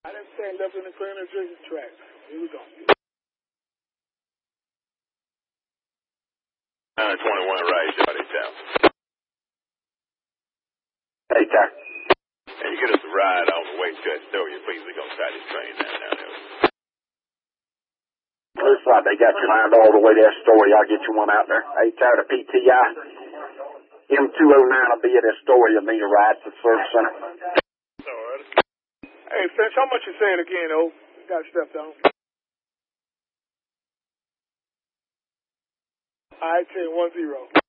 I didn't stand up in the corner of the track. Here we go. 21 right, Johnny Town. Hey, Town. Can you get us a ride on the way to Astoria, please? We're going to try this train down there. Looks like they got you lined all the way to Astoria. I'll get you one out there. Hey, Town, the PTI. M209 will be at Astoria. Need a ride to the service center. All right. Hey, Finch, how much you say it again, though? Got stepped down. All right, 10-1-0.